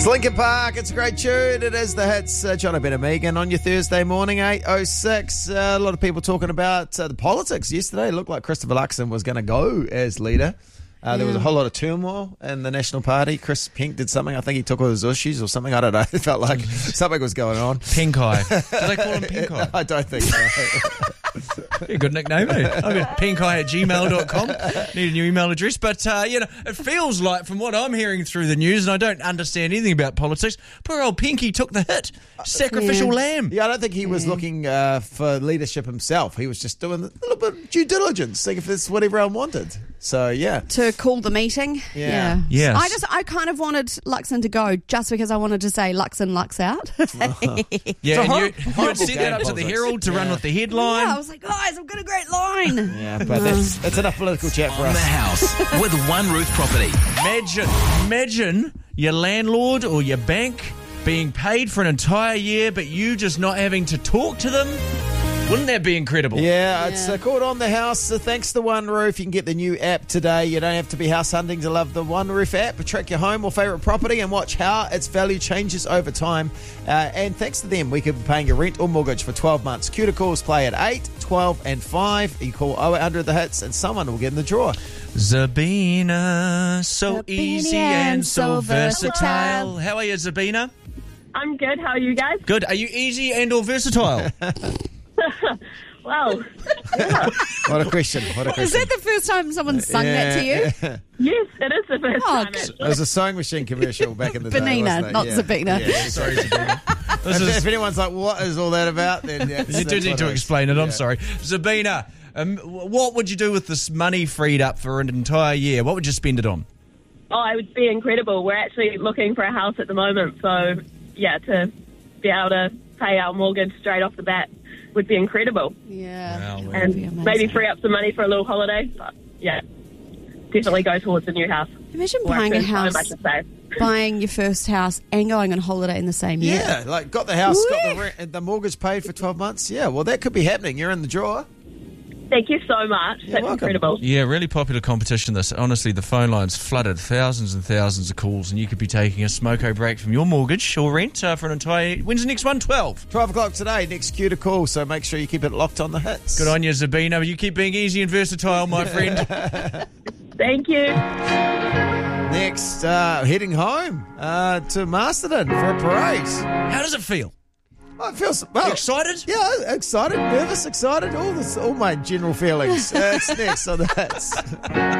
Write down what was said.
It's Linkin Park. It's a great tune. It is the hits. John O'Brien and Megan on your Thursday morning, 8:06. A lot of people talking about the politics yesterday. It looked like Christopher Luxon was going to go as leader. There was a whole lot of turmoil in the National Party. Chris Pink did something. I think he took all his issues or something. I don't know. It felt like something was going on. Pink Eye. Do they call him Pink Eye? I don't think so. A good nickname, eh? I mean, pinkeye@gmail.com. Need a new email address. But, it feels like, from what I'm hearing through the news, and I don't understand anything about politics, poor old Pinky took the hit. Sacrificial lamb. Yeah, I don't think he was looking for leadership himself. He was just doing a little bit of due diligence, seeing if that's what everyone wanted. So, yeah. To call the meeting. Yeah. Yes. I kind of wanted Luxon to go just because I wanted to say Luxon, Lux out. Yeah, and you had set that up to the Herald to run with the headline. Yeah, I was like, guys, I've got a great line. Yeah, but it's enough political chat for On us. the house with One Roof Property. Imagine your landlord or your bank being paid for an entire year, but you just not having to talk to them. Wouldn't that be incredible? Yeah, it's called On the House. Thanks to One Roof. You can get the new app today. You don't have to be house hunting to love the One Roof app. Track your home or favourite property and watch how its value changes over time. And thanks to them, we could be paying your rent or mortgage for 12 months. Cuter calls play at 8, 12 and 5. You call 0800 The Hits and someone will get in the draw. Zabina, so Zabina easy and so versatile. How are you, Zabina? I'm good. How are you guys? Good. Are you easy and or versatile? Well, What a question. Is that the first time someone's sung that to you? yes, it is the first time. It Actually. was a sewing machine commercial back in the day, Benina, wasn't it? not Yeah. Sabina. Yeah. Sorry, Zabina. If anyone's like, what is all that about? Then You do need to explain it. I'm sorry. Zabina, what would you do with this money freed up for an entire year? What would you spend it on? Oh, it would be incredible. We're actually looking for a house at the moment, so yeah, to be able to pay our mortgage straight off the bat would be incredible. Yeah. Wow, That'd be And amazing. maybe free up some money for a little holiday. But yeah, definitely go towards a new house. Imagine Or buying a first home, house, I should say. buying your first house and going on holiday in the same year. Yeah, like got the house, got the Woo! rent, the mortgage paid for 12 months. Yeah, well, that could be happening. You're in the draw. Thank you so much. That's welcome. incredible. Yeah, really popular competition this. Honestly, the phone lines flooded, thousands and thousands of calls, and you could be taking a smoko break from your mortgage or rent for an entire... When's the next one? 12. 12 o'clock today, next cue to call, so make sure you keep it locked on the hits. Good on you, Zabina. You keep being easy and versatile, my friend. Thank you. Next, heading home to Masterton for a parade. How does it feel? I feel Excited? Yeah, excited, nervous, excited, all my general feelings. It's next on the hits.